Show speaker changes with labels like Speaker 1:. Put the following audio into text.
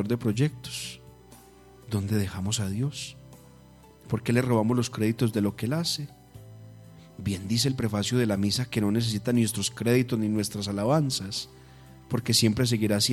Speaker 1: de proyectos? ¿Dónde dejamos a Dios? ¿Por qué le robamos los créditos de lo que Él hace? Bien dice el prefacio de la misa que no necesita ni nuestros créditos ni nuestras alabanzas, porque siempre seguirá siendo